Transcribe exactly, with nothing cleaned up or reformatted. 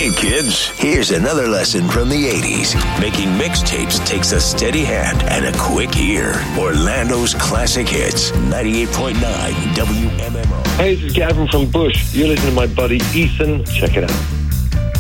Hey kids, here's another lesson from the eighties. Making mixtapes takes a steady hand and a quick ear. Orlando's classic hits, ninety-eight point nine W M M O. Hey, this is Gavin from Bush. You're listening to my buddy Ethan. Check it out.